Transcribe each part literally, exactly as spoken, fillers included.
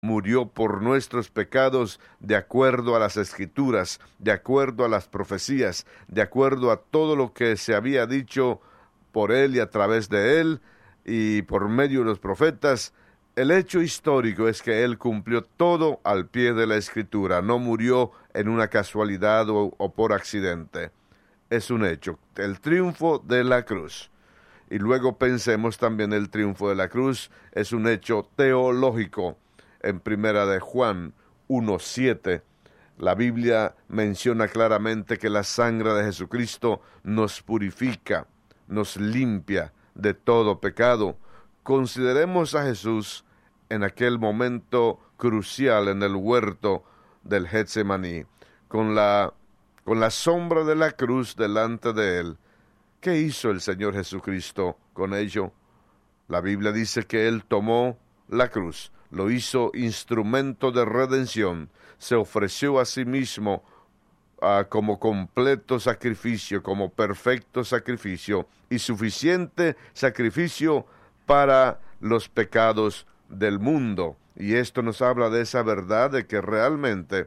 murió por nuestros pecados de acuerdo a las Escrituras, de acuerdo a las profecías, de acuerdo a todo lo que se había dicho por Él y a través de Él y por medio de los profetas. El hecho histórico es que Él cumplió todo al pie de la Escritura, no murió en una casualidad o, o por accidente. Es un hecho, el triunfo de la cruz. Y luego pensemos también el triunfo de la cruz es un hecho teológico. En primera de Juan uno siete, la Biblia menciona claramente que la sangre de Jesucristo nos purifica, nos limpia de todo pecado. Consideremos a Jesús en aquel momento crucial en el huerto del Getsemaní, con la, con la sombra de la cruz delante de él. ¿Qué hizo el Señor Jesucristo con ello? La Biblia dice que Él tomó la cruz, lo hizo instrumento de redención, se ofreció a sí mismo uh, como completo sacrificio, como perfecto sacrificio y suficiente sacrificio para los pecados del mundo. Y esto nos habla de esa verdad de que realmente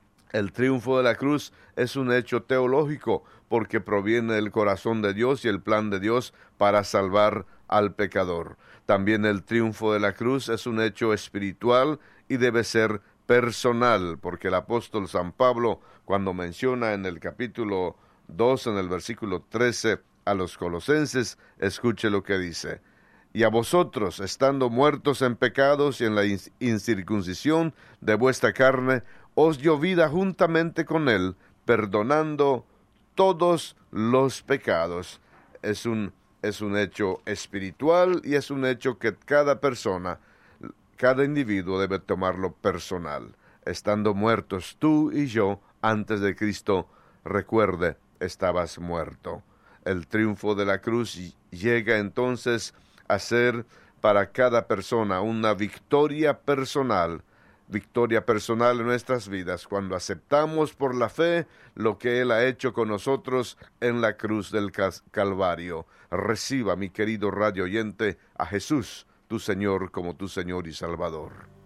el triunfo de la cruz es un hecho teológico porque proviene del corazón de Dios y el plan de Dios para salvar al pecador. También el triunfo de la cruz es un hecho espiritual y debe ser personal, porque el apóstol San Pablo, cuando menciona en el capítulo dos, en el versículo trece, a los colosenses, escuche lo que dice: y a vosotros, estando muertos en pecados y en la incircuncisión de vuestra carne, os dio vida juntamente con él, perdonando todos los pecados. Es un, es un hecho espiritual y es un hecho que cada persona, cada individuo debe tomarlo personal. Estando muertos tú y yo antes de Cristo, recuerde, estabas muerto. El triunfo de la cruz llega entonces a ser para cada persona una victoria personal, victoria personal en nuestras vidas, cuando aceptamos por la fe lo que Él ha hecho con nosotros en la cruz del Calvario. Reciba, mi querido radio oyente, a Jesús, tu Señor, como tu Señor y Salvador.